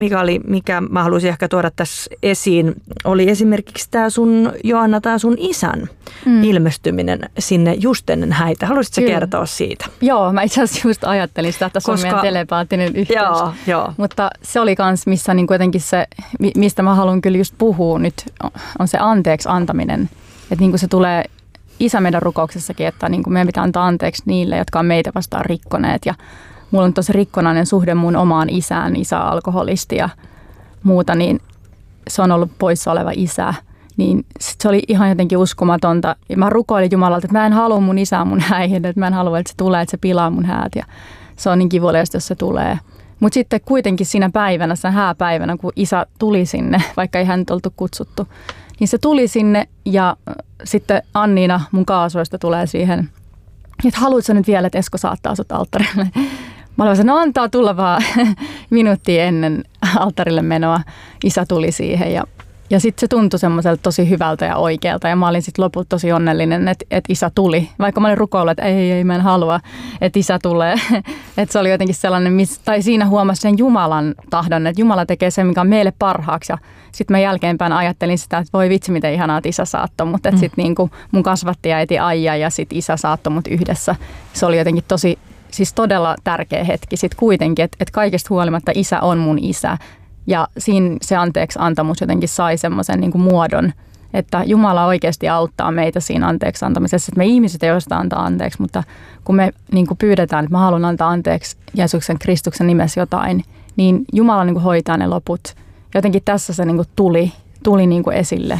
mikä mä haluaisin ehkä tuoda tässä esiin, oli esimerkiksi tämä sun, Joanna, tämä sun isän ilmestyminen sinne just ennen häitä. Haluaisitko kertoa siitä? Joo, mä itse asiassa just ajattelin sitä, että se on meidän telepaattinen yhteys. Joo. Mutta se oli kans, missä niin jotenkin se, mistä mä haluan kyllä just puhua nyt, on se anteeksi antaminen. Että niin kuin se tulee isä meidän rukouksessakin, että niin kuin meidän pitää antaa anteeksi niille, jotka on meitä vastaan rikkoneet. Ja mulla on tosi rikkonainen suhde mun omaan isään, isä alkoholisti ja muuta, niin se on ollut poissa oleva isä. Niin se oli ihan jotenkin uskomatonta. Mä rukoilin Jumalalta, että mä en halua mun isää mun häihin, että mä en halua, että se tulee, että se pilaa mun häät. Ja se on niin kivuliasta, jos se tulee. Mutta sitten kuitenkin siinä päivänä, sen hääpäivänä, kun isä tuli sinne, vaikka ei hän oltu kutsuttu, niin se tuli sinne ja sitten Anniina mun kaasuista tulee siihen, että haluatko nyt vielä, että Esko saattaa sut alttarille? Mä olin no antaa tulla vaan minuuttia ennen alttarille menoa. Isä tuli siihen ja sitten se tuntui semmoiselta tosi hyvältä ja oikealta ja mä olin sitten lopulta tosi onnellinen, että isä tuli. Vaikka mä olin rukoillut, että ei mä en halua, että isä tulee. Että se oli jotenkin sellainen, tai siinä huomasi sen Jumalan tahdon, että Jumala tekee sen, mikä on meille parhaaksi. Ja sitten mä jälkeenpäin ajattelin sitä, että voi vitsi, miten ihanaa, että isä saattoi mut. Että sitten niinku mun kasvattajaäiti Aija ja sitten isä saattoi mut yhdessä. Se oli jotenkin siis todella tärkeä hetki sitten kuitenkin, että kaikesta huolimatta isä on mun isä. Ja siinä se anteeksi antamus jotenkin sai semmoisen niin kuin muodon, että Jumala oikeasti auttaa meitä siinä anteeksi antamisessa. Että me ihmiset ei osata antaa anteeksi, mutta kun me niin kuin pyydetään, että mä haluan antaa anteeksi Jeesuksen Kristuksen nimessä jotain, niin Jumala niin kuin hoitaa ne loput. Jotenkin tässä se niin kuin tuli niin kuin esille.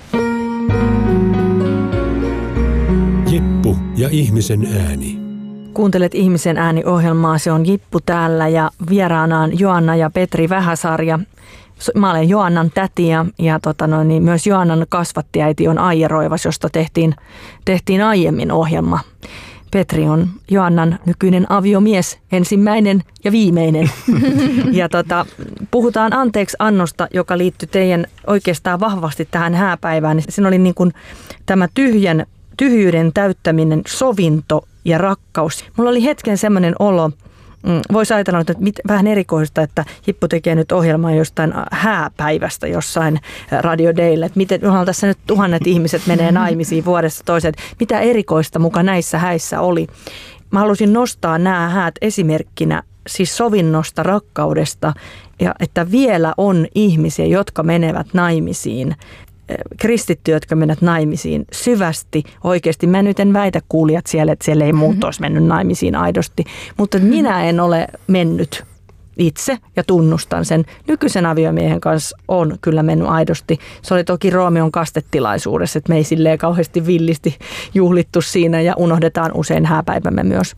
Jippu ja ihmisen ääni. Kuuntelet Ihmisen ääni-ohjelmaa, se on Jippu täällä ja vieraanaan Joanna ja Petri Vähäsarja. Mä olen Joannan täti ja niin myös Joannan kasvattiäiti on Aija Roivas, josta tehtiin aiemmin ohjelma. Petri on Joannan nykyinen aviomies, ensimmäinen ja viimeinen. Ja puhutaan anteeksi annosta, joka liittyy teidän oikeastaan vahvasti tähän hääpäivään. Siinä oli niin kuin tämä tyhjyyden täyttäminen, sovinto ja rakkaus. Mulla oli hetken semmoinen olo, voisi ajatella, että vähän erikoista, että Jippu tekee nyt ohjelmaa jostain hääpäivästä jossain Radio Daylle. Että miten tässä nyt tuhannet ihmiset menee naimisiin vuodesta toiseen. Mitä erikoista muka näissä häissä oli? Mä halusin nostaa nämä häät esimerkkinä siis sovinnosta, rakkaudesta ja että vielä on ihmisiä, jotka menevät naimisiin. Kristittyjä, jotka menevät naimisiin syvästi, oikeasti. Mä nyt en väitä kuulijat siellä, että siellä ei muut olisi mennyt naimisiin aidosti, mutta minä en ole mennyt itse ja tunnustan sen. Nykyisen aviomiehen kanssa on kyllä mennyt aidosti. Se oli toki Roomeon kastetilaisuudessa, että me ei silleen kauheasti villisti juhlittu siinä ja unohdetaan usein hääpäivämme myös.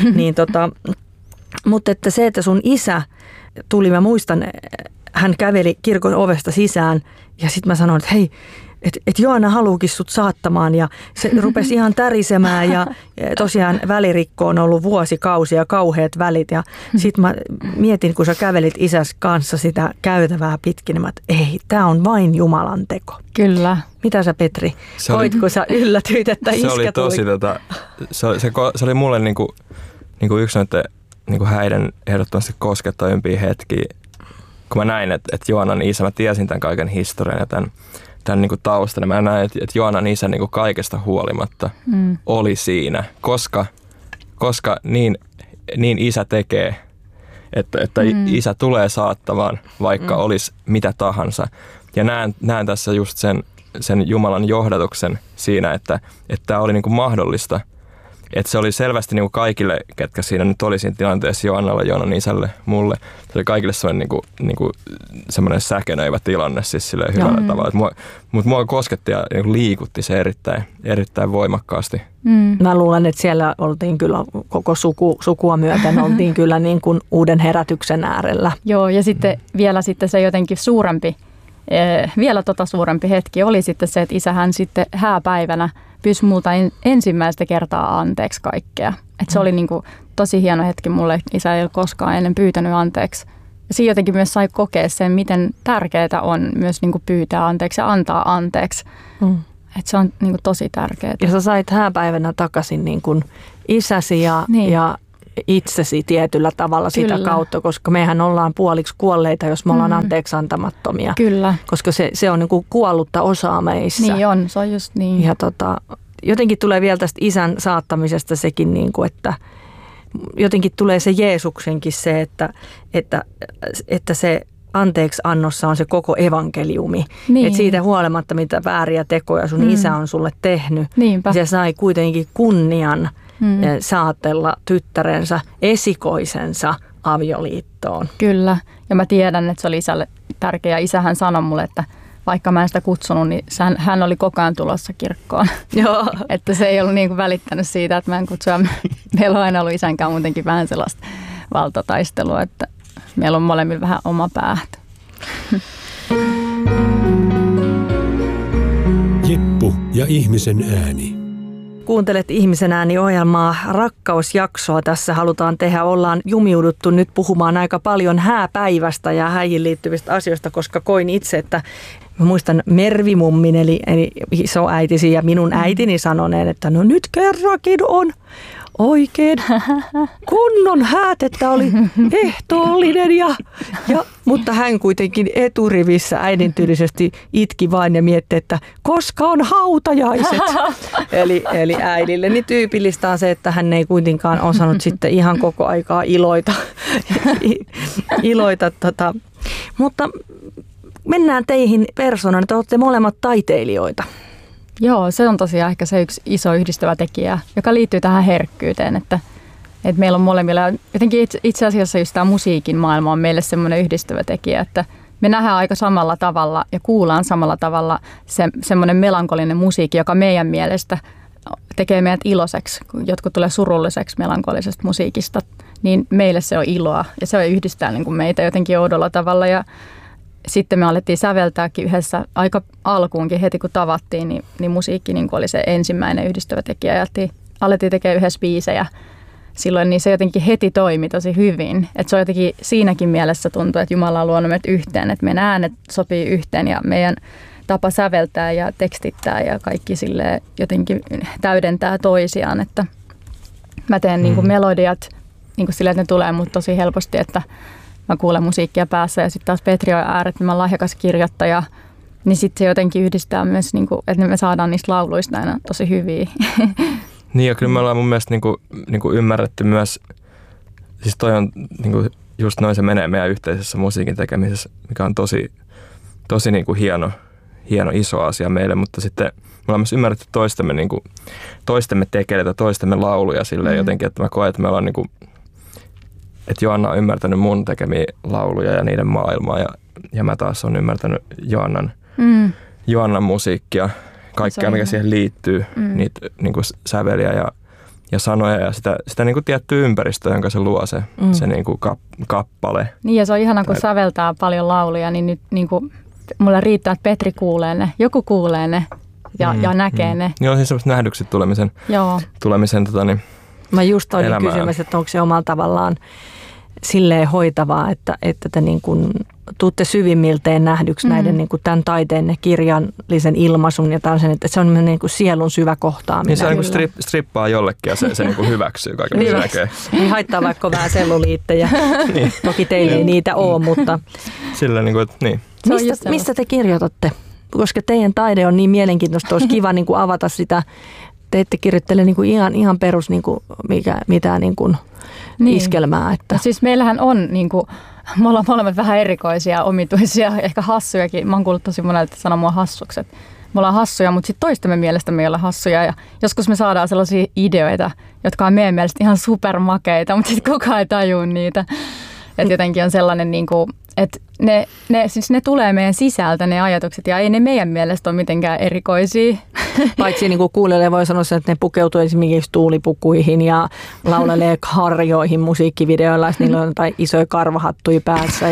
Mutta että se, että sun isä tuli, mä muistan, hän käveli kirkon ovesta sisään ja sitten mä sanoin, että hei, että Joanna haluukin sut saattamaan ja se rupesi ihan tärisemään ja tosiaan välirikko on ollut vuosikausia, kauheat välit ja sitten mä mietin, kun sä kävelit isäs kanssa sitä käytävää pitkin, että ei, tää on vain Jumalan teko. Kyllä. Mitä sä Petri, koitko sä yllätyit, että iskä tuli? Se oli tosi, se oli mulle niinku yksi noiden niinku häiden ehdottomasti koskettavimpia hetkiä. Kun mä näin, että Joannan isä, mä tiesin tämän kaiken historian ja tämän niin kuin taustan, ja mä näin, että Joannan isä niin kuin kaikesta huolimatta oli siinä, koska niin isä tekee, että isä tulee saattamaan, vaikka olisi mitä tahansa. Ja näen tässä just sen Jumalan johdatuksen siinä, että tämä oli niin kuin mahdollista. Että se oli selvästi niinku kaikille, ketkä siinä nyt oli siinä tilanteessa, Joannalle, Joannan isälle, mulle. Se oli kaikille semmoinen niinku semmoinen säkenöivä tilanne siis silleen hyvällä tavalla. Mutta mua kosketti ja niinku liikutti se erittäin voimakkaasti. Mä luulen, että siellä oltiin kyllä koko sukua myöten, oltiin kyllä niin kuin uuden herätyksen äärellä. Joo, ja sitten vielä se jotenkin vielä suurempi hetki oli sitten se, että isähän sitten hääpäivänä pyysi multa ensimmäistä kertaa anteeksi kaikkea. Et se oli niinku tosi hieno hetki mulle, isä ei ole koskaan ennen pyytänyt anteeksi. Ja siinä jotenkin myös sai kokea sen, miten tärkeää on myös niinku pyytää anteeksi ja antaa anteeksi. Et se on niinku tosi tärkeää. Ja sä sait hääpäivänä takaisin niin kuin isäsi ja itsesi tietyllä tavalla sitä kautta, koska mehän ollaan puoliksi kuolleita, jos me ollaan anteeksi antamattomia. Kyllä. Koska se on niin kuin kuollutta osaa meissä. Niin on, se on just niin. Ja jotenkin tulee vielä tästä isän saattamisesta sekin, niin kuin, että jotenkin tulee se Jeesuksenkin se, että se anteeksi annossa on se koko evankeliumi. Niin. Että siitä huolimatta, mitä vääriä tekoja sun isä on sulle tehnyt, se sai kuitenkin kunnian saatella tyttärensä esikoisensa avioliittoon. Kyllä, ja mä tiedän, että se oli isälle tärkeä. Isähän sanoi mulle, että vaikka mä en sitä kutsunut, niin hän oli koko ajan tulossa kirkkoon. Joo. Että se ei ollut niin kuin välittänyt siitä, että mä en kutsu. Meillä on aina ollut isänkään muutenkin vähän sellaista valtataistelua, että meillä on molemmilla vähän oma päätä. Jippu ja ihmisen ääni. Kuuntelet Ihmisen ääni-ohjelmaa, rakkausjaksoa. Tässä halutaan tehdä. Ollaan jumiuduttu nyt puhumaan aika paljon hääpäivästä ja häihin liittyvistä asioista, koska koin itse, että mä muistan Mervi-mummin, eli isoäitisi ja minun äitini sanoneen, että no nyt kerrankin on oikein kunnon häät, että oli ehtoollinen. Mutta hän kuitenkin eturivissä äidintyylisesti itki vain ja mietti, että koska on hautajaiset. Eli äidille niin tyypillistä on se, että hän ei kuitenkaan osannut sitten ihan koko aikaa iloita. Mutta mennään teihin persoonaan, että olette molemmat taiteilijoita. Joo, se on tosiaan ehkä se yksi iso yhdistävä tekijä, joka liittyy tähän herkkyyteen, että meillä on molemmilla, jotenkin itse asiassa just tämä musiikin maailma on meille semmoinen yhdistävä tekijä, että me nähdään aika samalla tavalla ja kuullaan samalla tavalla semmoinen melankolinen musiikki, joka meidän mielestä tekee meidät iloiseksi, kun jotkut tulee surulliseksi melankolisesta musiikista, niin meille se on iloa ja se yhdistää niin kuin meitä jotenkin oudolla tavalla ja sitten me alettiin säveltääkin yhdessä aika alkuunkin heti kun tavattiin, niin musiikki niin oli se ensimmäinen yhdistävä tekijä. Ja alettiin tekemään yhdessä biisejä silloin, niin se jotenkin heti toimi tosi hyvin. Että se on jotenkin siinäkin mielessä tuntuu, että Jumala on luonut meidät yhteen, että meidän äänet sopii yhteen ja meidän tapa säveltää ja tekstittää ja kaikki silleen jotenkin täydentää toisiaan. Että mä teen niin kuin melodiat niin kuin silleen, että ne tulee mut tosi helposti, että mä kuulen musiikkia päässä ja sitten taas Petri on äärettömän lahjakas kirjoittaja, niin sitten se jotenkin yhdistää myös, niinku, että me saadaan niistä lauluista aina tosi hyviä. Niin ja kyllä me ollaan mun mielestä niinku ymmärretty myös, siis toi on niinku just noin se menee meidän yhteisessä musiikin tekemisessä, mikä on tosi niinku hieno iso asia meille, mutta sitten me ollaan myös ymmärretty toistemme tekeleitä, toistemme lauluja silleen jotenkin, että mä koen, että me ollaan niinku että Joanna on ymmärtänyt mun tekemiä lauluja ja niiden maailmaa ja mä taas on ymmärtänyt Joannan musiikkia, kaikkea mikä siihen liittyy, niitä niinku säveliä ja sanoja ja sitä niinku tiettyä ympäristöä, jonka se luo se niinku kappale. Niin ja se on ihana, kun säveltää paljon lauluja, niin nyt niinku, mulla riittää, että Petri kuulee ne, joku kuulee ne ja näkee ne. Niin on siis semmoista nähdyksi tulemisen Mä just olin kysymässä, että onko se omalla tavallaan silleen hoitavaa, että te niin kuin tuutte syvimmilteen nähdyksi näiden niin kuin tämän taiteen kirjallisen ilmaisun ja tällaisen, että se on niin kuin sielun syvä kohtaaminen. Niin se on niin kuin strippaa jollekin ja se niin kuin hyväksyy kaiken, mitä se näkee. Niin haittaa vaikka vähän selluliittejä. Niin. Toki teille ei niitä ole, mutta sillä niin kuin, että niin. Mistä te kirjoitatte? Koska teidän taide on niin mielenkiintoista, olisi kiva niin kuin avata sitä. Te ette kirjoittele niin kuin ihan perus niin kuin mitään niin kuin iskelmää. Että. No siis meillähän on, niin kuin, me ollaan molemmat vähän erikoisia, omituisia, ehkä hassujakin. Mä oon kuullut tosi monelta sanoa mua hassuksi. Me ollaan hassuja, mutta sitten toistemme mielestä me ei olla hassuja. Ja joskus me saadaan sellaisia ideoita, jotka on meidän mielestä ihan supermakeita, mutta sitten kukaan ei tajua niitä. Että jotenkin on sellainen, niin kuin, että ne tulee meidän sisältä ne ajatukset ja ei ne meidän mielestä ole mitenkään erikoisia. Paitsi niin kuin kuulijoille voi sanoa, että ne pukeutuu esimerkiksi tuulipukuihin ja laulelee harjoihin musiikkivideoilla, niillä on jotain isoja karvahattuja päässä ja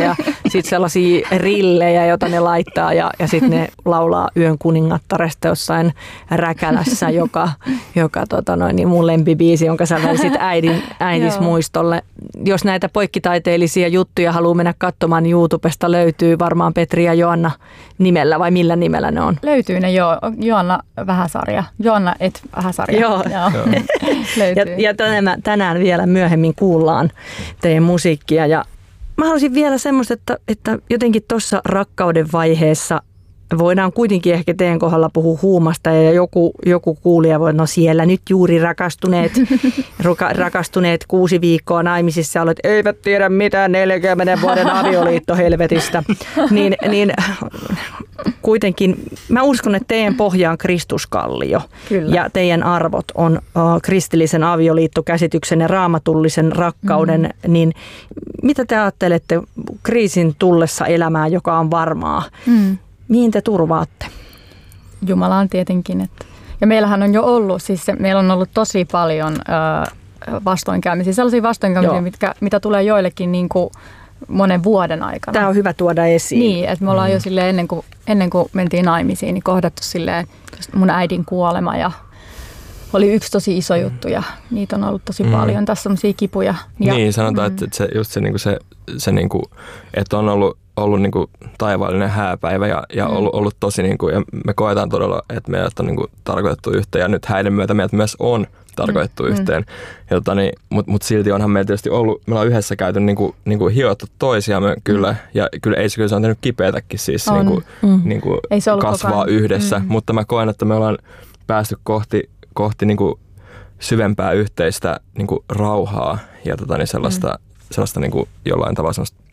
sitten sellaisia rillejä, joita ne laittaa ja sitten ne laulaa Yön kuningattaresta jossain räkälässä, joka niin mun lempibiisi, jonka sä välisit äidismuistolle. Jos näitä poikkitaiteellisia juttuja haluaa mennä katsomaan, niin YouTubesta löytyy varmaan Petri ja Joanna nimellä, vai millä nimellä ne on? Löytyy ne Joanna Vähäsarja. Joanna et Vähäsarja. Joo. Löytyy. Ja tänään vielä myöhemmin kuullaan teidän musiikkia. Ja mä haluaisin vielä semmoista, että jotenkin tuossa rakkauden vaiheessa voidaan kuitenkin ehkä teidän kohdalla puhua huumasta ja joku kuulija voi, no siellä nyt juuri rakastuneet 6 viikkoa naimisissa ja olet, eivät tiedä mitään 40 vuoden avioliitto helvetistä. Niin kuitenkin mä uskon, että teidän pohja on Kristuskallio. Kyllä. Ja teidän arvot on kristillisen avioliittokäsityksen ja raamatullisen rakkauden. Niin mitä te ajattelette kriisin tullessa elämään, joka on varmaa? Mihin te turvaatte? Jumalaan tietenkin. Ja meillähän on jo ollut, siis meillä on ollut tosi paljon vastoinkäymisiä, sellaisia vastoinkäymisiä, mitä tulee joillekin niin kuin monen vuoden aikana. Tämä on hyvä tuoda esiin. Niin, että me ollaan jo silleen ennen kuin mentiin naimisiin, niin kohdattu silleen mun äidin kuolema ja oli yksi tosi iso juttu ja niitä on ollut tosi paljon. Tässä on sellaisia kipuja. Ja, niin, sanotaan, että se, just se niinku, että on ollut niinku taivaallinen hääpäivä ja ollut tosi, niinku, ja me koetaan todella, että meidät on niinku tarkoitettu yhteen ja nyt häiden myötä meidät myös on tarkoitettu yhteen. Mutta silti onhan meillä tietysti ollut, me ollaan yhdessä käyty niinku hiottu toisiamme kyllä, ja kyllä se on tehnyt kipeätäkin siis niinku kasvaa yhdessä, mutta mä koen, että me ollaan päästy kohti niinku syvempää yhteistä niinku rauhaa ja sellaista niinku jollain tavalla sellaista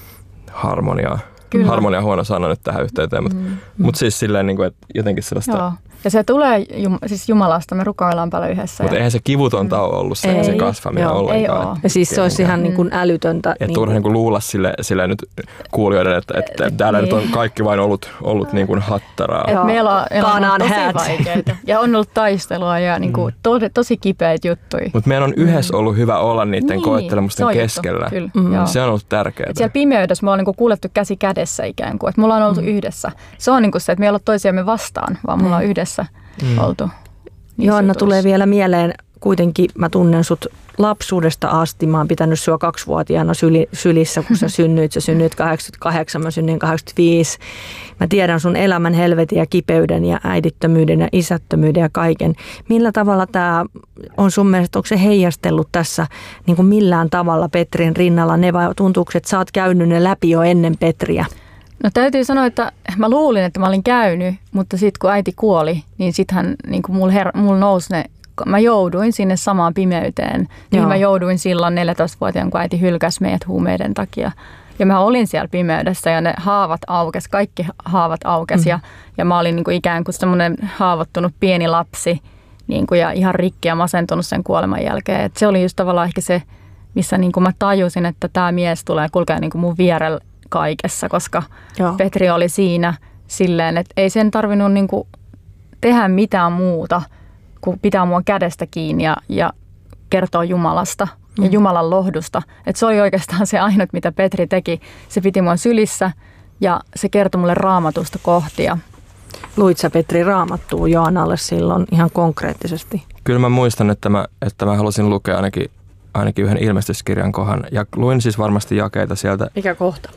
harmoniaa. Kyllä. Harmonia on huono sana nyt tähän yhteyteen, mutta siis silleen, niin kuin, että jotenkin sellaista. Joo. Ja se tulee siis Jumalasta, me rukoillaan paljon yhdessä. Mutta eihän se kivutonta ole ollut se kasvaminen ollenkaan. Ja siis se olisi ihan niin kuin älytöntä. Ja turha niin luulla sille nyt kuulijoiden, että täällä nyt on kaikki vain ollut niin kuin hattaraa. Meillä on tosi vaikeita. Ja on ollut taistelua ja niin kuin tosi kipeitä juttuja. Mutta meidän on yhdessä ollut hyvä olla niiden koettelemusten keskellä. Se on ollut tärkeää. Siellä pimeydessä me ollaan niin kuulettu käsi kädessä ikään kuin. Että me ollaan oltu yhdessä. Se on niin kuin se, että me ei olla toisiamme vastaan, vaan me ollaan yhdessä oltu. Joanna, tulee vielä mieleen, kuitenkin mä tunnen sut lapsuudesta asti. Mä oon pitänyt sua 2-vuotiaana sylissä, kun sä synnyit. Sä synnyit 88, mä synnyin 85. Mä tiedän sun elämän helvetin ja kipeyden ja äidittömyyden ja isättömyyden ja kaiken. Millä tavalla tää on sun mielestä, onko se heijastellut tässä niin kuin millään tavalla Petrin rinnalla ne, vai tuntuuko, että sä oot käynyt ne läpi jo ennen Petriä? No täytyy sanoa, että mä luulin, että mä olin käynyt, mutta sitten kun äiti kuoli, niin sittenhän niin mulla nousi ne, mä jouduin sinne samaan pimeyteen. Niin mä jouduin silloin 14-vuotiaan, kun äiti hylkäsi meidät huumeiden takia. Ja mä olin siellä pimeydessä ja ne haavat aukesi, kaikki haavat aukesi. Ja mä olin niin kuin ikään kuin semmoinen haavoittunut pieni lapsi niin kuin, ja ihan rikki ja masentunut sen kuoleman jälkeen. Et se oli just tavallaan ehkä se, missä niin kuin mä tajusin, että tämä mies tulee kulkea niin kuin mun vierellä kaikessa, koska Petri oli siinä silleen, että ei sen tarvinnut niinku tehdä mitään muuta, kuin pitää mua kädestä kiinni ja kertoa Jumalasta ja Jumalan lohdusta. Että se oli oikeastaan se ainut, mitä Petri teki. Se piti mua sylissä ja se kertoi mulle Raamatusta kohtia. Luit sä, Petri, Raamattua Joannalle silloin ihan konkreettisesti? Kyllä mä muistan, että mä halusin lukea ainakin yhden ilmestyskirjan kohan ja luin siis varmasti jakeita sieltä. Mikä kohta?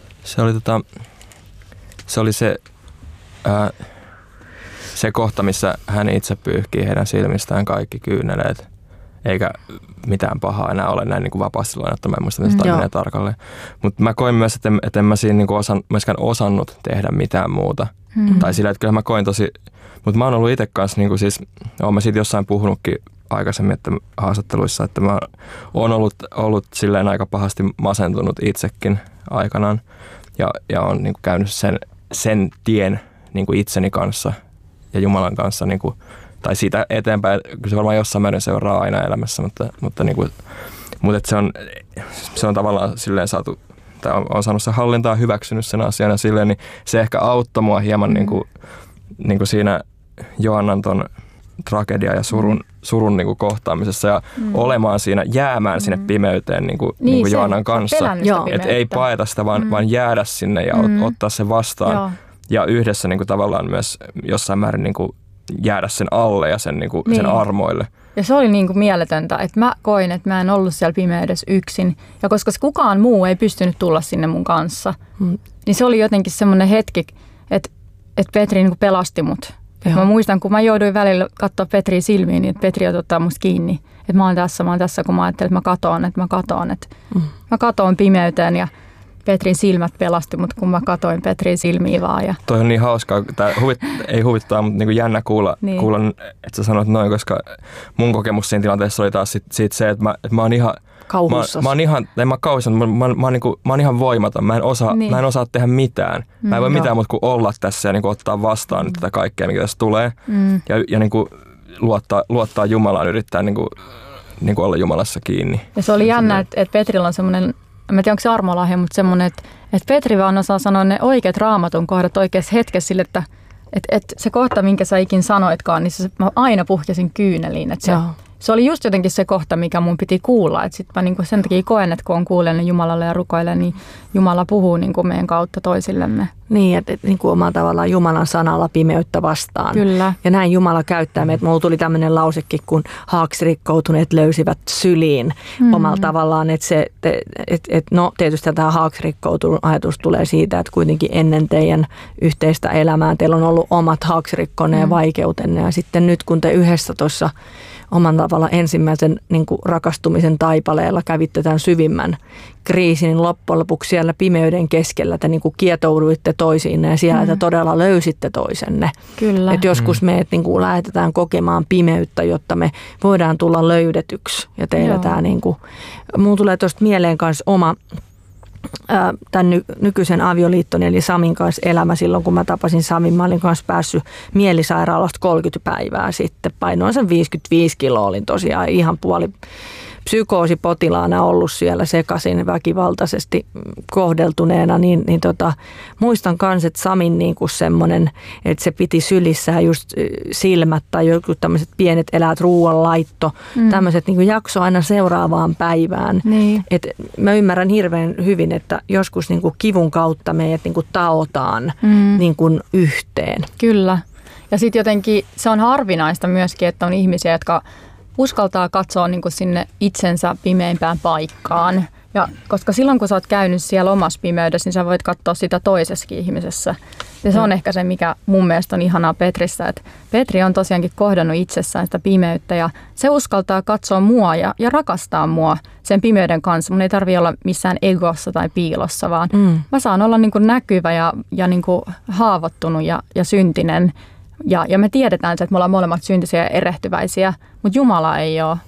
Se oli se kohta, missä hän itse pyyhkii heidän silmistään kaikki kyyneleet, eikä mitään pahaa enää ole näin niin kuin vapaasti lainattu. Mä en muista, mistä menee tarkalleen. Mutta mä koin myös, että en mä siinä niin kuin myöskään osannut tehdä mitään muuta. Tai sillä, että kyllä mä koin tosi. Mutta mä oon ollut itse kanssa, niin kuin siis, oon mä siitä jossain puhunutkin aikaisemmin että haastatteluissa, että mä oon ollut silleen aika pahasti masentunut itsekin aikanaan. Ja on niin kuin käynyt sen tien niin kuin itseni kanssa ja Jumalan kanssa, niin kuin, tai siitä eteenpäin, kyllä se varmaan jossain määrin seuraa aina elämässä, mutta se on tavallaan silleen saatu, tai on saanut se hallintaa, hyväksynyt sen asian ja silleen, niin se ehkä auttoi mua hieman niin kuin siinä Joannan ton tragedia ja surun niin kuin kohtaamisessa ja olemaan siinä, jäämään sinne pimeyteen niin kuin Joannan kanssa. Että ei paeta sitä, vaan jäädä sinne ja ottaa se vastaan. Joo. Ja yhdessä niin kuin tavallaan myös jossain määrin niin kuin jäädä sen alle ja sen, niin kuin, sen armoille. Ja se oli niin kuin mieletöntä, että mä koin, että mä en ollut siellä pimeydessä yksin. Ja koska kukaan muu ei pystynyt tulla sinne mun kanssa, niin se oli jotenkin semmoinen hetki, että Petri niin kuin pelasti mut. Mä muistan, kun mä jouduin välillä katsoa Petriä silmiin, niin Petri ottaa musta kiinni. Että mä oon tässä, kun mä ajattelin, että mä katoan. Mä katoan pimeyteen ja Petrin silmät pelasti, mutta kun mä katoin Petrin silmiin vaan. Ja... Toi on niin hauskaa, ei huvittaa, mutta niin jännä kuulla, että sä sanot noin, koska mun kokemus siinä tilanteessa oli taas siitä se, että mä oon ihan kauhussas. Mä oon ihan voimaton. Mä en osaa tehdä mitään. Mä en voi mitään muuta kuin olla tässä ja niin kuin ottaa vastaan tätä kaikkea, mikä tässä tulee. Ja niin kuin luottaa Jumalaan, yrittää niin kuin olla Jumalassa kiinni. Ja se oli jännä, että Petrillä on semmoinen, mä en tiedä onko se armolahja, mutta semmoinen, että Petri vaan osaa sanoa ne oikeat raamatun kohdat oikeassa hetkessä sille, että se kohta, minkä sä ikin sanoitkaan, niin mä aina puhkesin kyyneliin. Että se oli just jotenkin se kohta, mikä mun piti kuulla. Että sit mä niinku sen takia koen, että kun on kuullinen Jumalalle ja rukoilee, niin Jumala puhuu niinku meidän kautta toisillemme. Niin, että niinku omalla tavallaan Jumalan sanalla pimeyttä vastaan. Kyllä. Ja näin Jumala käyttää meitä. Mulla tuli tämmöinen lausekin, kun haaksirikkoutuneet löysivät syliin omalla tavallaan. No tietysti tämä haaksirikkoutunut ajatus tulee siitä, että kuitenkin ennen teidän yhteistä elämää teillä on ollut omat haaksirikkoneen ja vaikeutenne. Ja sitten nyt kun te yhdessä tuossa oman tavalla ensimmäisen niin kuin rakastumisen taipaleella kävitte tämän syvimmän kriisin, niin loppujen lopuksi siellä pimeyden keskellä te niin kuin kietouduitte toisiinne ja siellä te todella löysitte toisenne. Kyllä. Että joskus meidät niin kuin lähetetään kokemaan pimeyttä, jotta me voidaan tulla löydetyksi. Ja teillä tämä niin kuin, mulla tulee tuosta mieleen kanssa oma tämän nykyisen avioliittoni eli Samin kanssa elämä silloin, kun mä tapasin Samin. Mä olin kanssa päässyt mielisairaalasta 30 päivää sitten. Painoin sen 55 kiloa, olin tosiaan ihan puoli psykoosipotilaana ollut siellä sekaisin väkivaltaisesti kohdeltuneena, niin muistan myös, että Samin niin kuin semmoinen, että se piti sylissään just silmät tai joku tämmöiset pienet eläät, ruoanlaitto, tämmöiset niin kuin jakso aina seuraavaan päivään. Niin. Et mä ymmärrän hirveän hyvin, että joskus niin kuin kivun kautta meidät niin kuin taotaan niin kuin yhteen. Kyllä. Ja sitten jotenkin se on harvinaista myöskin, että on ihmisiä, jotka uskaltaa katsoa niin kuin sinne itsensä pimeimpään paikkaan. Ja koska silloin, kun sä oot käynyt siellä omassa pimeydessä, niin sä voit katsoa sitä toisessakin ihmisessä. Ja se on ehkä se, mikä mun mielestä on ihanaa Petrissä, että Petri on tosiaankin kohdannut itsessään sitä pimeyttä ja se uskaltaa katsoa mua ja rakastaa mua sen pimeyden kanssa. Mun ei tarvitse olla missään egossa tai piilossa, vaan mä saan olla niin kuin näkyvä ja niin kuin haavoittunut ja syntinen. Ja me tiedetään, että me ollaan molemmat syntisiä ja erehtyväisiä, mutta Jumala ei ole.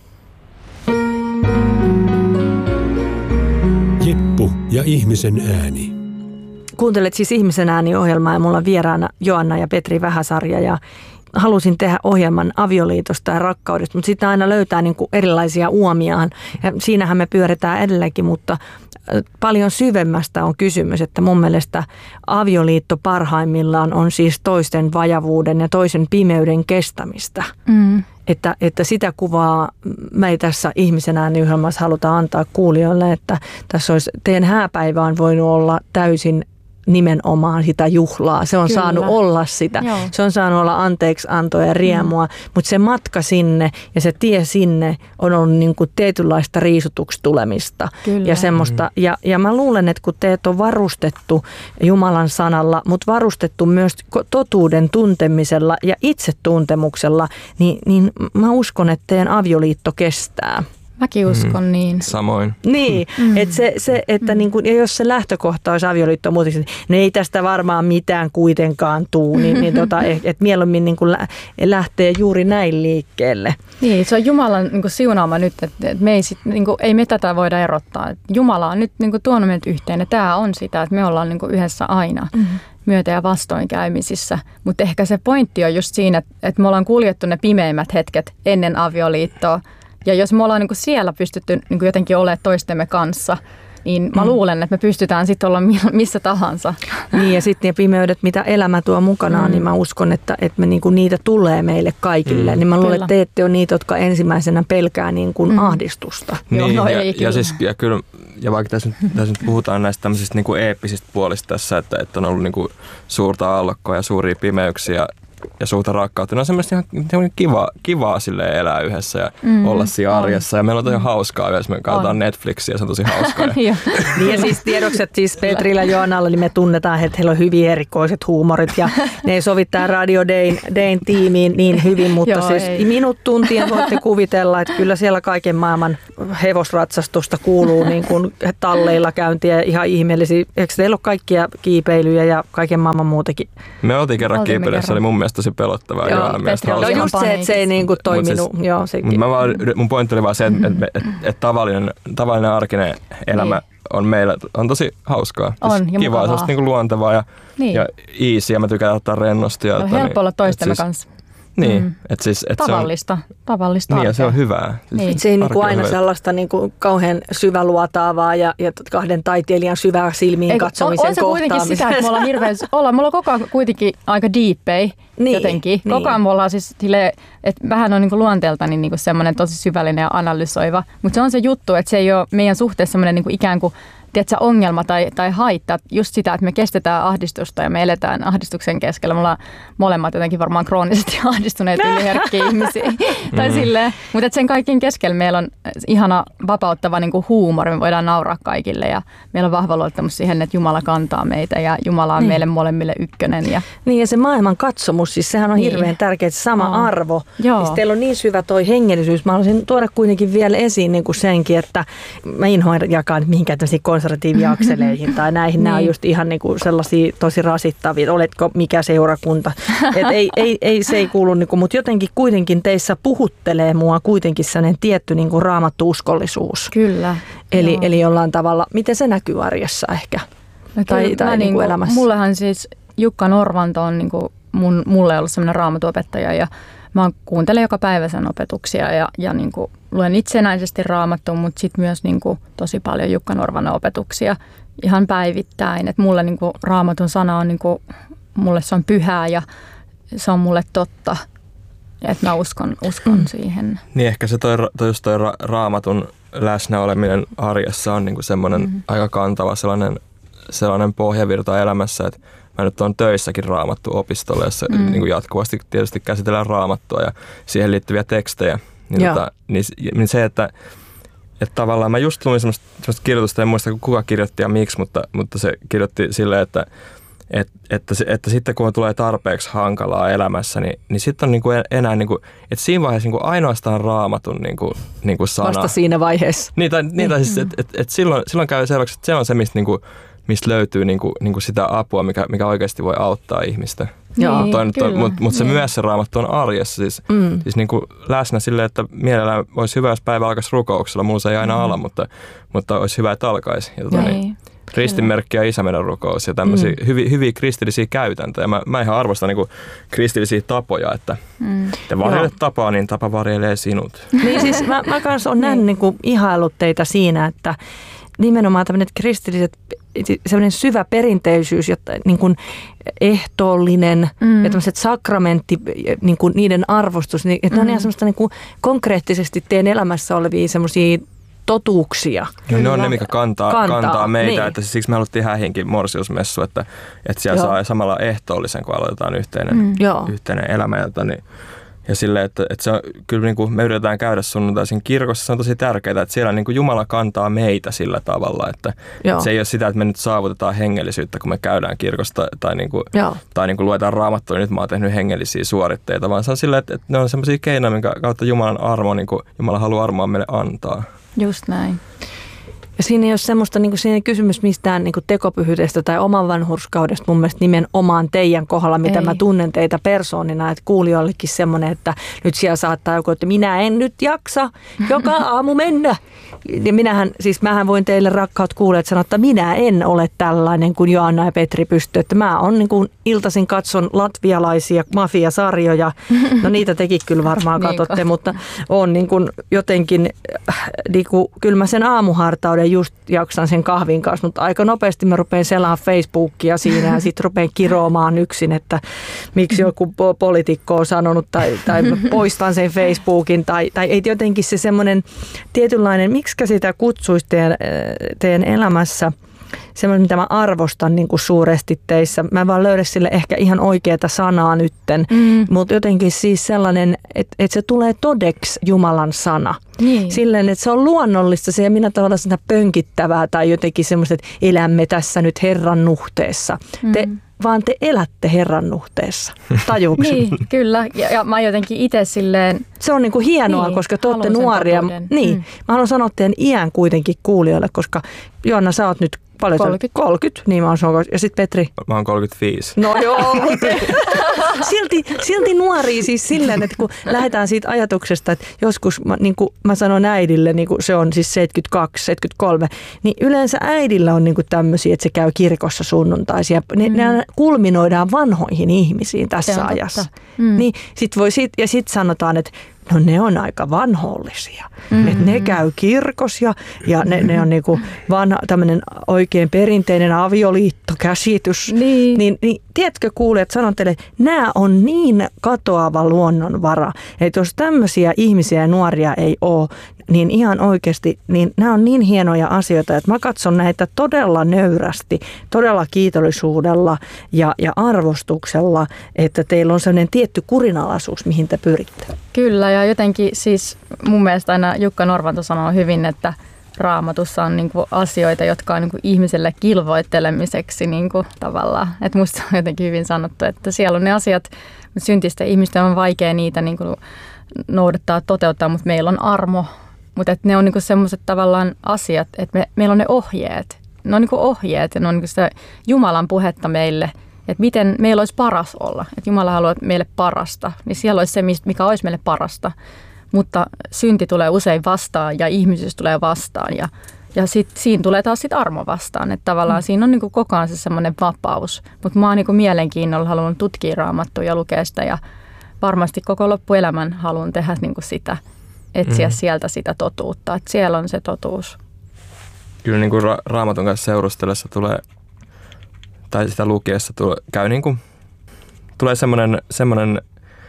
Jippu ja ihmisen ääni. Kuuntelet siis Ihmisen ääni-ohjelmaa ja mulla on vieraana Joanna ja Petri Vähäsarja ja halusin tehdä ohjelman avioliitosta ja rakkaudesta, mutta sitten aina löytää niin kuin erilaisia uomiaan ja siinähän me pyöritään edelläkin, mutta paljon syvemmästä on kysymys, että mun mielestä avioliitto parhaimmillaan on siis toisten vajavuuden ja toisen pimeyden kestämistä. Että sitä kuvaa me ei tässä Ihmisen ääni-ohjelmassa haluta antaa kuulijoille, että tässä olisi teidän hääpäivä on voinut olla täysin nimenomaan sitä juhlaa. Se on Kyllä. saanut olla sitä. Joo. Se on saanut olla anteeksiantoa ja riemua, mutta se matka sinne ja se tie sinne on ollut niin kuin tietynlaista riisutuksi tulemista. Kyllä. Ja semmoista. Ja mä luulen, että kun teet on varustettu Jumalan sanalla, mutta varustettu myös totuuden tuntemisella ja itsetuntemuksella, niin mä uskon, että teidän avioliitto kestää. Mäkin uskon niin. Samoin. Niin, että että niin kuin, ja jos se lähtökohta olisi avioliitto muutenkin, niin ei tästä varmaan mitään kuitenkaan tuu, että mieluummin niin kuin lähtee juuri näin liikkeelle. Niin, se on Jumalan niin kuin siunaama nyt, että me ei me tätä voida erottaa. Jumala on nyt niin kuin tuonut meidät yhteen ja tämä on sitä, että me ollaan niin kuin yhdessä aina myötä- ja vastoinkäymisissä. Mutta ehkä se pointti on just siinä, että me ollaan kuljettu ne pimeimmät hetket ennen avioliittoa. Ja jos me ollaan niin kuin siellä pystytty niin kuin jotenkin olemaan toistemme kanssa, niin mä luulen, että me pystytään sitten olla missä tahansa. Niin ja sitten ne pimeydet, mitä elämä tuo mukanaan, niin mä uskon, että me niinku niitä tulee meille kaikille. Niin mä luulen, että te ette ole niitä, jotka ensimmäisenä pelkää niinku ahdistusta. Niin, ja vaikka tässä nyt puhutaan näistä tämmöisistä niinku eeppisistä puolista tässä, että on ollut niinku suurta aallokkoa ja suuria pimeyksiä ja suurta rakkautta. Ne on semmoista ihan kivaa silleen elää yhdessä ja olla siinä arjessa. Ja meillä on tosi hauskaa yhdessä. Me katsotaan Netflixiä ja se on tosi hauskaa. Niin ja siis tiedokset siis Petrillä ja Joannalla, niin me tunnetaan, että heillä on hyvin erikoiset huumorit. Ja ne ei sovi tähän Radio Dayn tiimiin niin hyvin, mutta siis minut tuntien voitte kuvitella, että kyllä siellä kaiken maailman hevosratsastusta kuuluu niin kuin talleilla käyntiä ihan ihmeellisiä. Eikö teillä ole kaikkia kiipeilyjä ja kaiken maailman muutakin? Me oltiin kerran kiipeilyssä, se oli mun mielestä tosi pelottavaa. Joo, no just se, että se ei niinku toiminut. Mun pointti oli vaan se, että tavallinen arkinen elämä on meillä on tosi hauskaa. On, ja kivaa, se on niinku luontevaa ja easy, ja mä tykkään ottaa rennosti. On helppo olla toistemme kanssa. Niin, että siis tavallista niin, ja se on hyvää. Niin. Se ei niinku aina sellaista niinku kauhean syväluotaavaa ja kahden taiteilijan syvää silmiin katsomisen on se kuitenkin sitä, että me ollaan me ollaan koko ajan kuitenkin aika deepei jotenkin. Koko ajan me ollaan siis silleen, että vähän on niinku luonteeltani niinku semmoinen tosi syvällinen ja analysoiva, mutta se on se juttu, että se ei ole meidän suhteessa semmoinen niinku ikään kuin ongelma tai haitta, just sitä, että me kestetään ahdistusta ja me eletään ahdistuksen keskellä. Me ollaan molemmat jotenkin varmaan kroonisesti ahdistuneet yliherkkiä ihmisiä. Tai silleen. Mutta sen kaikkien keskellä meillä on ihana vapauttava niin kuin huumori. Me voidaan nauraa kaikille ja meillä on vahva luottamus siihen, että Jumala kantaa meitä ja Jumala on meille molemmille ykkönen. Niin ja se maailman katsomus, siis sehän on hirveän tärkeä, se sama arvo. Siis teillä on niin syvä toi hengellisyys. Mä haluaisin tuoda kuitenkin vielä esiin niin kuin senkin, että mä inhoan jakaa nyt mihinkään tämmöisiä konservatiiviakseleihin tai näihin. Nämä on just ihan niinku sellaisia tosi rasittavia. Oletko mikä seurakunta? Ei se ei kuulu, niinku, mutta jotenkin kuitenkin teissä puhuttelee mua kuitenkin sellainen tietty niinku raamattu-uskollisuus. Kyllä. Eli jollain tavalla, miten se näkyy arjessa ehkä? No tai niinku elämässä? Mullehan siis Jukka Norvanto on niinku mulle ollut sellainen raamatuopettaja ja mä kuuntelen joka päivä sen opetuksia ja niinku luen itsenäisesti raamattua, mutta sitten myös niinku tosi paljon Jukka Norvanon opetuksia ihan päivittäin. Et mulle niinku raamatun sana on niinku, mulle se on pyhää ja se on mulle totta. Että mä uskon siihen. Niin ehkä se toi raamatun läsnäoleminen arjessa on niinku semmoinen aika kantava sellainen pohjavirta elämässä, että mä nyt on töissäkin raamattuopistolla, jossa niin kuin jatkuvasti tietysti käsitellään raamattua ja siihen liittyviä tekstejä. Niin se, että tavallaan mä just luin semmoista kirjoitusta, en muista kuka kirjoitti ja miksi, mutta se kirjoitti silleen, että sitten kun tulee tarpeeksi hankalaa elämässä, niin sitten on niinku enää, niinku, että siinä vaiheessa niinku ainoastaan raamatun niinku sana. Vasta siinä vaiheessa. Siis, että silloin käy selväksi, että se on se, mistä löytyy niinku sitä apua, mikä oikeasti voi auttaa ihmistä. Mutta se myös se raamattu on arjessa, siis niinku läsnä silleen, että mielellään olisi hyvä, jos päivä alkaisi rukouksella. Mulla se ei aina ala, mutta olisi hyvä, että alkaisi. Ristinmerkki ja Isä meidän rukous ja tämmöisiä hyviä kristillisiä käytäntöjä. Mä ihan arvostan niinku kristillisiä tapoja, että te varjelet tapaa, niin tapa varjelee sinut. Niin siis mä kanssa olen nähnyt niinku ihaillut teitä siinä, että nimenomaan tämmöinen kristilliset, sellainen syvä perinteisyys, jotta niin kuin ehtoollinen ja tämmöiset sakramentti, niin kuin niiden arvostus, niin, että ne on ihan semmoista niin kuin konkreettisesti teidän elämässä olevia semmoisia totuuksia. Ne on ne, mikä kantaa meitä, niin. Että siksi me haluttiin Häihinkin morsiusmessu, että siellä saa samalla ehtoollisen, kun aloitetaan yhteinen elämä. Ja silleen, että se on, kyllä niin kuin me yritetään käydä sunnuntaisin kirkossa, se on tosi tärkeää, että siellä niin kuin Jumala kantaa meitä sillä tavalla, että se ei ole sitä, että me nyt saavutetaan hengellisyyttä, kun me käydään kirkosta tai niin kuin luetaan raamattua, niin nyt mä oon tehnyt hengellisiä suoritteita, vaan se on silleen, että ne on sellaisia keinoja, minkä kautta Jumalan armo, niin kuin Jumala haluaa armoa meille antaa. Just näin. Ja siinä ei ole semmoista, niin kuin siinä ei kysymys mistään niin kuin tekopyhyydestä tai oman vanhurskaudesta mun mielestä nimenomaan teidän kohdalla, mitä mä tunnen teitä persoonina, että kuulijoillekin semmoinen, että nyt siellä saattaa joku, että minä en nyt jaksa joka aamu mennä. Ja mähän voin teille rakkaat kuulijat sanoa, että minä en ole tällainen kuin Joanna ja Petri pystyy, että mä oon niin kuin iltaisin katson latvialaisia mafiasarjoja, no niitä tekin kyllä varmaan katsotte, mutta on niin kuin jotenkin, niin kuin, kyllä mä sen aamuhartauden just jaksan sen kahvin kanssa, mutta aika nopeasti mä rupean selaamaan Facebookia siinä ja sitten rupean kiroamaan yksin, että miksi joku poliitikko on sanonut tai poistan sen Facebookin tai ei jotenkin se semmoinen tietynlainen, miksi sitä kutsuisi teidän elämässä, semmoinen, mitä mä arvostan niin kuin suuresti teissä. Mä en vaan löydä sille ehkä ihan oikeaa sanaa nytten, mutta jotenkin siis sellainen, että se tulee todeksi Jumalan sana. Niin. Silleen, että se on luonnollista, se ei minä tavallaan sitä pönkittävää tai jotenkin semmoista, että elämme tässä nyt Herran nuhteessa. Vaan te elätte Herran nuhteessa. Tajuuko? Niin, kyllä. Ja mä jotenkin itse silleen... Se on niin kuin hienoa, niin, koska te olette nuoria. Niin, mä haluan sanoa teidän iän kuitenkin kuulijoille, koska Joanna, sä oot nyt paljon 30, niin mä oon sanonut. Ja sitten Petri? Mä oon 35. No joo, silti nuoria siis silleen, että kun lähdetään siitä ajatuksesta, että joskus, niin kuin mä sanon äidille, niin kuin se on siis 72, 73, niin yleensä äidillä on niin kuin tämmöisiä, että se käy kirkossa sunnuntaisia. Ne kulminoidaan vanhoihin ihmisiin tässä ajassa. Niin sitten sanotaan, että no ne on aika vanhollisia. Että ne käy kirkossa ja ne on niinku vanha tämmöinen oikein perinteinen avioliittokäsitys. Niin tiedätkö kuulijat, sanon teille, että nämä on niin katoava luonnonvara, että jos tämmöisiä ihmisiä ja nuoria ei ole, niin ihan oikeasti, niin nämä on niin hienoja asioita, että mä katson näitä todella nöyrästi, todella kiitollisuudella ja arvostuksella, että teillä on sellainen tietty kurinalaisuus, mihin te pyritte. Kyllä, ja jotenkin siis mun mielestä aina Jukka Norvanto sanoo hyvin, että Raamatussa on niinku asioita, jotka on niinku ihmiselle kilvoittelemiseksi niinku tavallaan. Että musta on jotenkin hyvin sanottu, että siellä on ne asiat, mutta syntisten ihmisten on vaikea niitä niinku noudattaa, toteuttaa, mutta meillä on armo. Mutta ne on niinku semmoiset tavallaan asiat, että meillä on ne ohjeet. Ne on niinku ohjeet ja ne on niinku sitä Jumalan puhetta meille, että miten meillä olisi paras olla. Että Jumala haluaa meille parasta, niin siellä olisi se, mikä olisi meille parasta. Mutta synti tulee usein vastaan ja ihmisyys tulee vastaan ja siinä tulee taas sit armo vastaan. Että tavallaan siinä on niinku koko ajan se semmoinen vapaus. Mutta mä oon niinku mielenkiinnolla halunnut tutkia Raamattua ja lukea sitä ja varmasti koko loppuelämän haluan tehdä niinku sitä, etsiä sieltä sitä totuutta. Että siellä on se totuus. Kyllä niin kuin Raamatun kanssa seurustellessa tulee, tai sitä lukiessa tulee semmoinen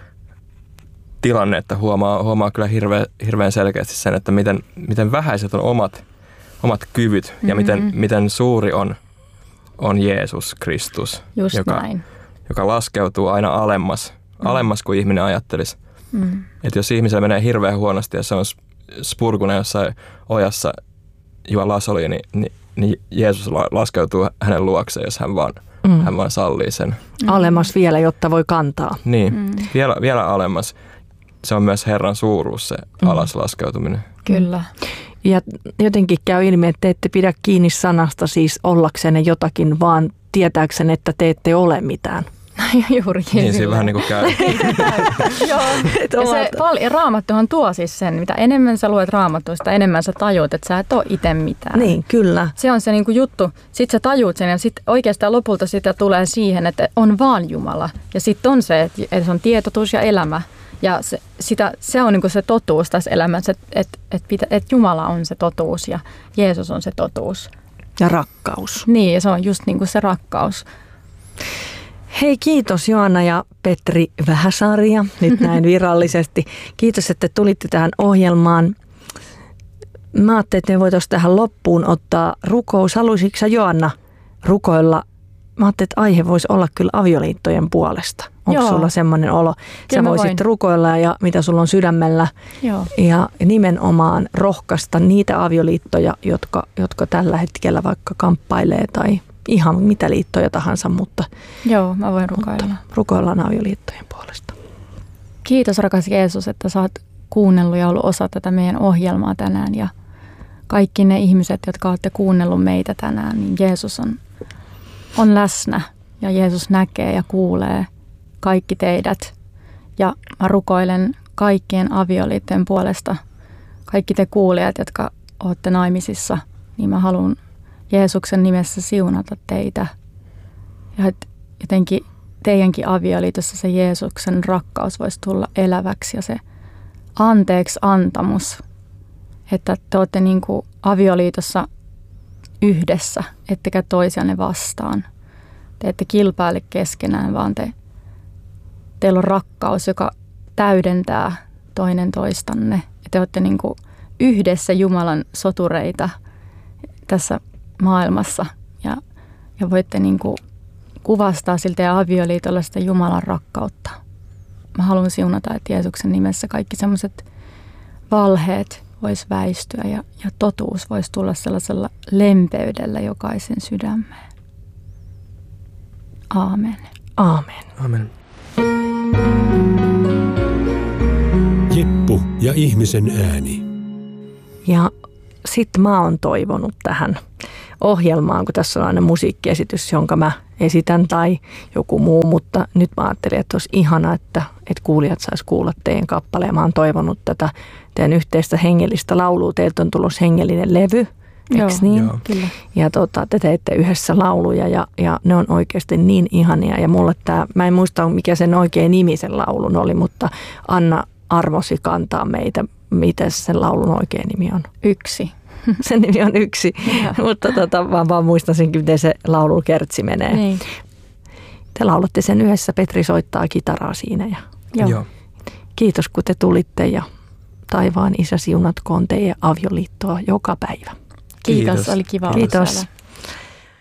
tilanne, että huomaa kyllä hirveän selkeästi sen, että miten vähäiset on omat kyvyt ja miten suuri on Jeesus Kristus, joka laskeutuu aina alemmas kuin ihminen ajattelisi. Että jos ihmisellä menee hirveän huonosti ja se on spurkunen jossain ojassa juo lasoliin, niin Jeesus laskeutuu hänen luokseen, jos hän vaan sallii sen. Alemmas vielä, jotta voi kantaa. Niin, vielä alemmas. Se on myös Herran suuruus, se alas laskeutuminen. Kyllä. Ja jotenkin käy ilmi, että te ette pidä kiinni sanasta siis ollaksenne jotakin, vaan tietääksenne, että te ette ole mitään. Juurikin. Niin, siinä vähän niin kuin käy. Joo. Ja Raamattuhan tuo siis sen, mitä enemmän sä luet Raamattua, sitä enemmän sä tajuut, että sä et ole itse mitään. Niin, kyllä. Se on se niinku juttu. Sitten sä tajuut sen ja sitten oikeastaan lopulta sitä tulee siihen, että on vaan Jumala. Ja sitten on se, että se on tietoisuus ja elämä. Ja se on niinku se totuus tässä elämässä, että Jumala on se totuus ja Jeesus on se totuus. Ja rakkaus. Niin, ja se on just niinku se rakkaus. Hei, kiitos Joanna ja Petri Vähäsarja, nyt näin virallisesti. Kiitos, että tulitte tähän ohjelmaan. Mä ajattelin, että me voitaisiin tähän loppuun ottaa rukous. Haluaisitko sä, Joanna, rukoilla? Mä ajattelin, että aihe voisi olla kyllä avioliittojen puolesta. Onko sulla semmoinen olo? Sä voisit rukoilla ja mitä sulla on sydämellä. Joo. Ja nimenomaan rohkaista niitä avioliittoja, jotka tällä hetkellä vaikka kamppailee tai ihan mitä liittoja tahansa, mutta joo, mä voin rukoilla. Rukoillaan avioliittojen puolesta. Kiitos rakas Jeesus, että sä oot kuunnellut ja ollut osa tätä meidän ohjelmaa tänään ja kaikki ne ihmiset, jotka olette kuunnellut meitä tänään, niin Jeesus on läsnä ja Jeesus näkee ja kuulee kaikki teidät ja mä rukoilen kaikkien avioliittojen puolesta, kaikki te kuulijat, jotka olette naimisissa, niin mä haluan Jeesuksen nimessä siunata teitä. Ja että jotenkin teidänkin avioliitossa se Jeesuksen rakkaus voisi tulla eläväksi ja se anteeksi antamus. Että te olette niin kuin avioliitossa yhdessä, ettekä toisianne vastaan. Te ette kilpaile keskenään, vaan teillä on rakkaus, joka täydentää toinen toistanne. Ja te olette niin kuin yhdessä Jumalan sotureita tässä maailmassa ja voitte niin kuin kuvastaa siltä ja avioliitolla sitä Jumalan rakkautta. Mä haluan siunata, että Jeesuksen nimessä kaikki sellaiset valheet vois väistyä ja totuus voisi tulla sellaisella lempeydellä jokaisen sydämeen. Aamen. Aamen. Amen. Jippu ja ihmisen ääni. Ja sitten mä oon toivonut tähän ohjelmaan, kun tässä on aina musiikkiesitys, jonka mä esitän tai joku muu, mutta nyt mä ajattelin, että olisi ihana, että kuulijat sais kuulla teidän kappaleen. Mä oon toivonut tätä teidän yhteistä hengellistä laulua. Teiltä on tulossa hengellinen levy, eikö niin? Joo. Kyllä. Ja te teette yhdessä lauluja ja ne on oikeasti niin ihania. Ja mulle mä en muista mikä sen oikein nimi sen laulun oli, mutta Anna armosi kantaa meitä. Miten sen laulun oikein nimi on? Yksi. Sen nimi on Yksi, mutta vaan muistan sen, miten se laulun kertsi menee. Niin. Te laulatte sen yhdessä, Petri soittaa kitaraa siinä. Ja Joo. kiitos kun te tulitte ja taivaan Isä siunatkoon teidän avioliittoa joka päivä. Kiitos, oli kiva olla Kiitos. siellä.